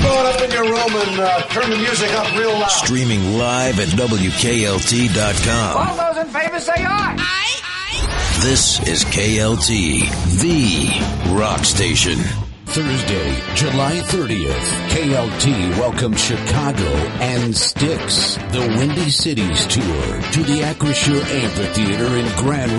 throw it up in your room and turn the music up real loud. Streaming live at WKLT.com. All those in favor say aye. This is KLT, the rock station. Thursday, July 30th, KLT welcomes Chicago and Styx, the Windy Cities Tour, to the Acrisure Amphitheater in Grand